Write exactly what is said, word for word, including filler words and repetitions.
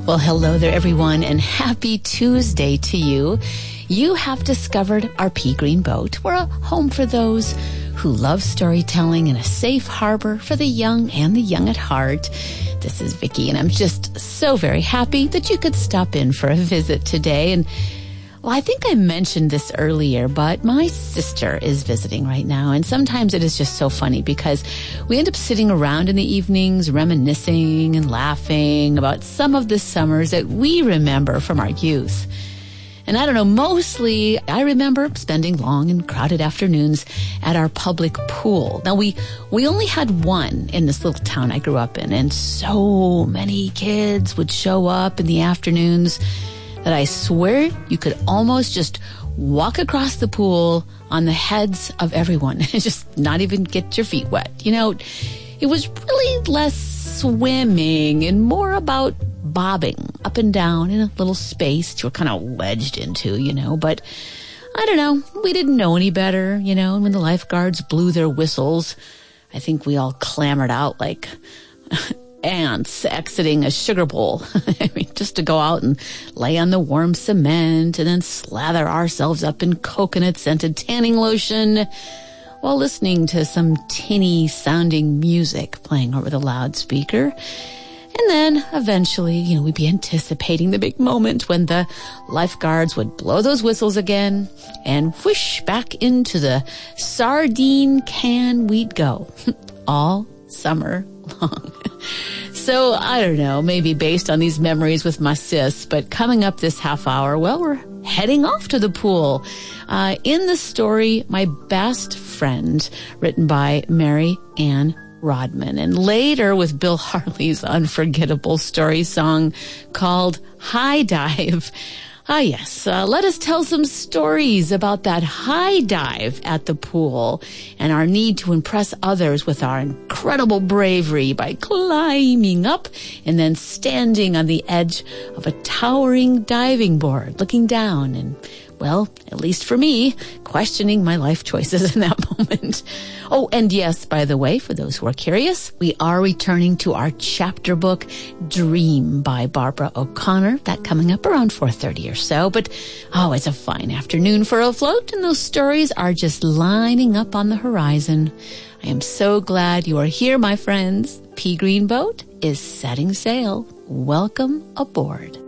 Well, hello there, everyone, and happy Tuesday to you. You have discovered our Pea Green Boat. We're a home for those who love storytelling and a safe harbor for the young and the young at heart. This is Vicki, and I'm just so very happy that you could stop in for a visit today. And well, I think I mentioned this earlier, but my sister is visiting right now, and sometimes it is just so funny because we end up sitting around in the evenings reminiscing and laughing about some of the summers that we remember from our youth. And I don't know, mostly I remember spending long and crowded afternoons at our public pool. Now, we, we only had one in this little town I grew up in, and so many kids would show up in the afternoons that I swear you could almost just walk across the pool on the heads of everyone and just not even get your feet wet. You know, it was really less swimming and more about bobbing up and down in a little space that you were kind of wedged into, you know. But I don't know, we didn't know any better, you know. And when the lifeguards blew their whistles, I think we all clamored out like ants exiting a sugar bowl. I mean, just to go out and lay on the warm cement and then slather ourselves up in coconut-scented tanning lotion while listening to some tinny sounding music playing over the loudspeaker. And then eventually, you know, we'd be anticipating the big moment when the lifeguards would blow those whistles again and whoosh back into the sardine can we'd go all summer long. So I don't know, maybe based on these memories with my sis, but coming up this half hour, well, we're heading off to the pool. Uh, in the story, My Best Friend, written by Mary Ann Rodman, and later with Bill Harley's unforgettable story song called High Dive. Ah, yes. Uh, let us tell some stories about that high dive at the pool and our need to impress others with our incredible bravery by climbing up and then standing on the edge of a towering diving board, looking down and, well, at least for me, questioning my life choices in that moment. Oh, and yes, by the way, for those who are curious, we are returning to our chapter book, Dream by Barbara O'Connor. That coming up around four thirty or so. But, oh, it's a fine afternoon for a float, and those stories are just lining up on the horizon. I am so glad you are here, my friends. Pea Green Boat is setting sail. Welcome aboard.